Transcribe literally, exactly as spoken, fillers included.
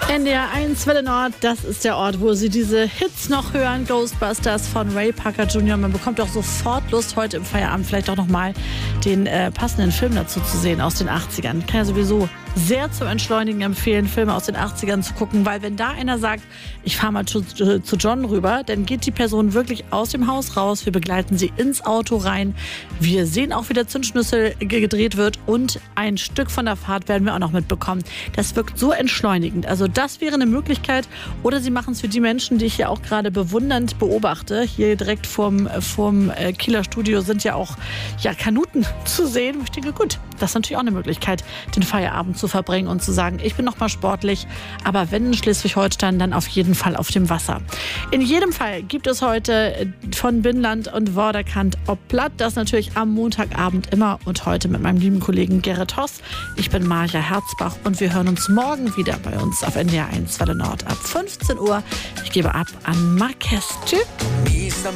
N D R eins Welle Nord, das ist der Ort, wo Sie diese Hits noch hören. Ghostbusters von Ray Parker Junior Man bekommt auch sofort Lust, heute im Feierabend vielleicht auch nochmal den äh, passenden Film dazu zu sehen aus den achtzigern. Kann ja sowieso sehr zum Entschleunigen empfehlen, Filme aus den achtzigern zu gucken, weil wenn da einer sagt, ich fahre mal zu, zu John rüber, dann geht die Person wirklich aus dem Haus raus, wir begleiten sie ins Auto rein, wir sehen auch, wie der Zündschlüssel gedreht wird und ein Stück von der Fahrt werden wir auch noch mitbekommen. Das wirkt so entschleunigend, also das wäre eine Möglichkeit, oder Sie machen es für die Menschen, die ich hier auch gerade bewundernd beobachte, hier direkt vorm, vorm Kieler Studio sind ja auch ja, Kanuten zu sehen. Ich denke, gut, das ist natürlich auch eine Möglichkeit, den Feierabend zu verbringen und zu sagen, ich bin noch mal sportlich, aber wenn in Schleswig-Holstein, dann auf jeden Fall auf dem Wasser. In jedem Fall gibt es heute von Binnland und Vorderkant Oblatt, das natürlich am Montagabend immer und heute mit meinem lieben Kollegen Gerrit Hoss. Ich bin Maja Herzbach und wir hören uns morgen wieder bei uns auf N D R eins Welle Nord ab fünfzehn Uhr. Ich gebe ab an Marquez. Tschüss.